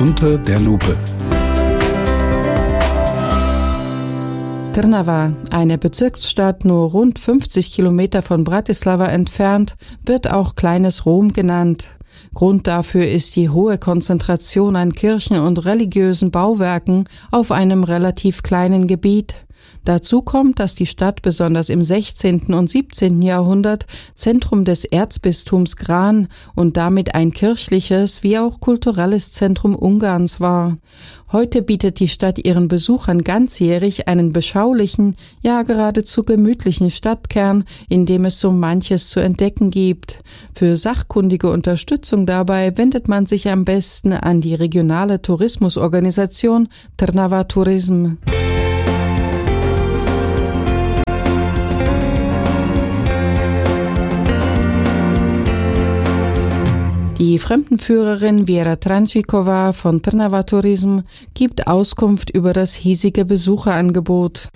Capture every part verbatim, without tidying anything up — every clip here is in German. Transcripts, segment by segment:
Unter der Lupe. Trnava, eine Bezirksstadt nur rund fünfzig Kilometer von Bratislava entfernt, wird auch Kleines Rom genannt. Grund dafür ist die hohe Konzentration an Kirchen und religiösen Bauwerken auf einem relativ kleinen Gebiet. Dazu kommt, dass die Stadt besonders im sechzehnten und siebzehnten Jahrhundert Zentrum des Erzbistums Gran und damit ein kirchliches wie auch kulturelles Zentrum Ungarns war. Heute bietet die Stadt ihren Besuchern ganzjährig einen beschaulichen, ja geradezu gemütlichen Stadtkern, in dem es so manches zu entdecken gibt. Für sachkundige Unterstützung dabei wendet man sich am besten an die regionale Tourismusorganisation Trnava Tourism. Die Fremdenführerin Vera Trančíková von Trnava Tourism gibt Auskunft über das hiesige Besucherangebot.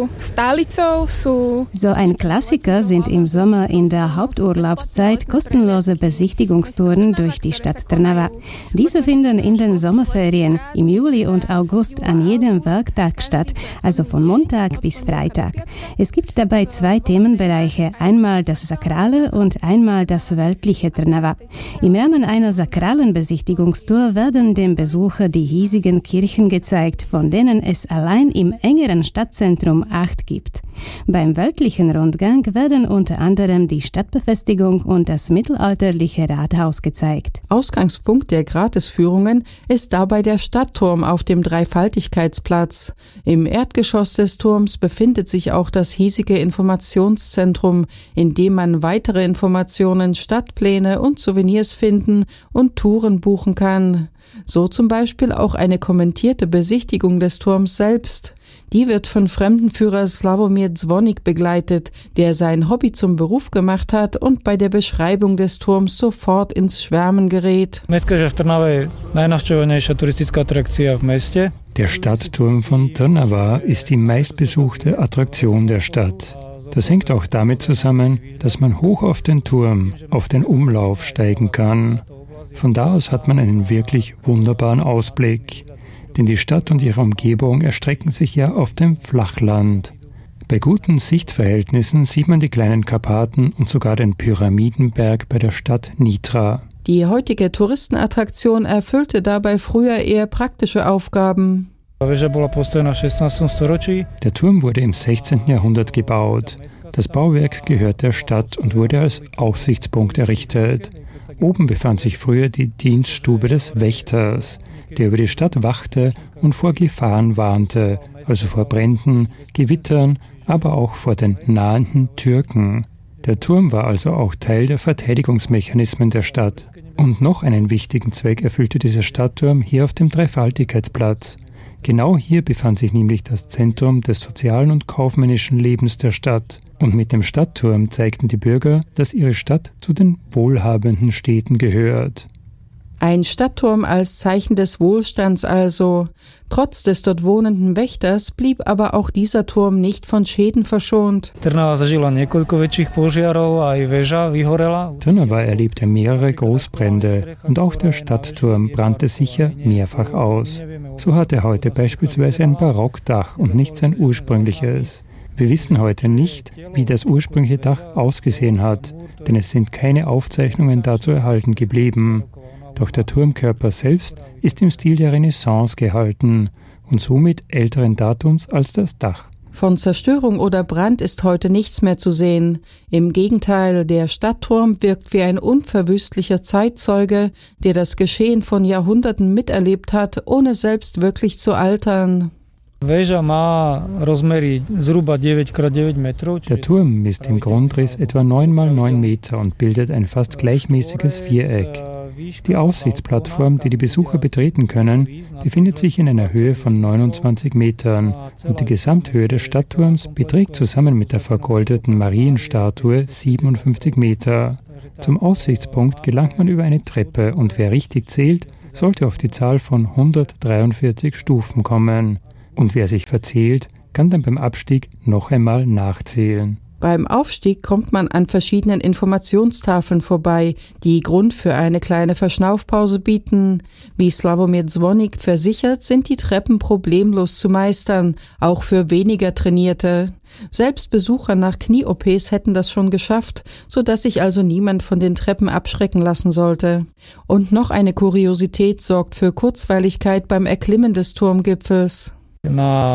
So ein Klassiker sind im Sommer in der Haupturlaubszeit kostenlose Besichtigungstouren durch die Stadt Trnava. Diese finden in den Sommerferien im Juli und August an jedem Werktag statt, also von Montag bis Freitag. Es gibt dabei zwei Themenbereiche, einmal das sakrale und einmal das weltliche Trnava. Im Im Rahmen einer sakralen Besichtigungstour werden dem Besucher die hiesigen Kirchen gezeigt, von denen es allein im engeren Stadtzentrum acht gibt. Beim weltlichen Rundgang werden unter anderem die Stadtbefestigung und das mittelalterliche Rathaus gezeigt. Ausgangspunkt der Gratisführungen ist dabei der Stadtturm auf dem Dreifaltigkeitsplatz. Im Erdgeschoss des Turms befindet sich auch das hiesige Informationszentrum, in dem man weitere Informationen, Stadtpläne und Souvenirs finden und Touren buchen kann. So zum Beispiel auch eine kommentierte Besichtigung des Turms selbst. Die wird von Fremdenführer Sławomir Dzwonik begleitet, der sein Hobby zum Beruf gemacht hat und bei der Beschreibung des Turms sofort ins Schwärmen gerät. Der Stadtturm von Trnava ist die meistbesuchte Attraktion der Stadt. Das hängt auch damit zusammen, dass man hoch auf den Turm, auf den Umlauf steigen kann. Von da aus hat man einen wirklich wunderbaren Ausblick. Denn die Stadt und ihre Umgebung erstrecken sich ja auf dem Flachland. Bei guten Sichtverhältnissen sieht man die kleinen Karpaten und sogar den Pyramidenberg bei der Stadt Nitra. Die heutige Touristenattraktion erfüllte dabei früher eher praktische Aufgaben. Der Turm wurde im sechzehnten Jahrhundert gebaut. Das Bauwerk gehört der Stadt und wurde als Aussichtspunkt errichtet. Oben befand sich früher die Dienststube des Wächters, der über die Stadt wachte und vor Gefahren warnte, also vor Bränden, Gewittern, aber auch vor den nahenden Türken. Der Turm war also auch Teil der Verteidigungsmechanismen der Stadt. Und noch einen wichtigen Zweck erfüllte dieser Stadtturm hier auf dem Dreifaltigkeitsplatz. Genau hier befand sich nämlich das Zentrum des sozialen und kaufmännischen Lebens der Stadt. Und mit dem Stadtturm zeigten die Bürger, dass ihre Stadt zu den wohlhabenden Städten gehört. Ein Stadtturm als Zeichen des Wohlstands also. Trotz des dort wohnenden Wächters blieb aber auch dieser Turm nicht von Schäden verschont. Trnava erlebte mehrere Großbrände und auch der Stadtturm brannte sicher mehrfach aus. So hat er heute beispielsweise ein Barockdach und nicht sein ursprüngliches. Wir wissen heute nicht, wie das ursprüngliche Dach ausgesehen hat, denn es sind keine Aufzeichnungen dazu erhalten geblieben. Doch der Turmkörper selbst ist im Stil der Renaissance gehalten und somit älteren Datums als das Dach. Von Zerstörung oder Brand ist heute nichts mehr zu sehen. Im Gegenteil, der Stadtturm wirkt wie ein unverwüstlicher Zeitzeuge, der das Geschehen von Jahrhunderten miterlebt hat, ohne selbst wirklich zu altern. Der Turm misst im Grundriss etwa neun mal neun Meter und bildet ein fast gleichmäßiges Viereck. Die Aussichtsplattform, die die Besucher betreten können, befindet sich in einer Höhe von neunundzwanzig Metern und die Gesamthöhe des Stadtturms beträgt zusammen mit der vergoldeten Marienstatue siebenundfünfzig Meter. Zum Aussichtspunkt gelangt man über eine Treppe und wer richtig zählt, sollte auf die Zahl von hundertdreiundvierzig Stufen kommen. Und wer sich verzählt, kann dann beim Abstieg noch einmal nachzählen. Beim Aufstieg kommt man an verschiedenen Informationstafeln vorbei, die Grund für eine kleine Verschnaufpause bieten. Wie Sławomir Dzwonik versichert, sind die Treppen problemlos zu meistern, auch für weniger Trainierte. Selbst Besucher nach Knie-O Ps hätten das schon geschafft, sodass sich also niemand von den Treppen abschrecken lassen sollte. Und noch eine Kuriosität sorgt für Kurzweiligkeit beim Erklimmen des Turmgipfels. Im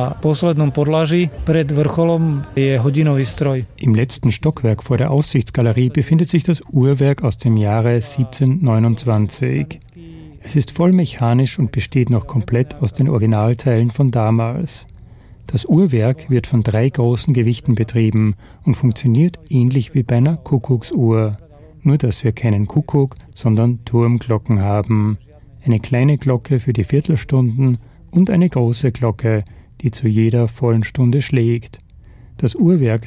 letzten Stockwerk vor der Aussichtsgalerie befindet sich das Uhrwerk aus dem Jahre siebzehnhundertneunundzwanzig. Es ist voll mechanisch und besteht noch komplett aus den Originalteilen von damals. Das Uhrwerk wird von drei großen Gewichten betrieben und funktioniert ähnlich wie bei einer Kuckucksuhr. Nur dass wir keinen Kuckuck, sondern Turmglocken haben. Eine kleine Glocke für die Viertelstunden und eine große Glocke, die zu jeder vollen Stunde schlägt. Das Uhrwerk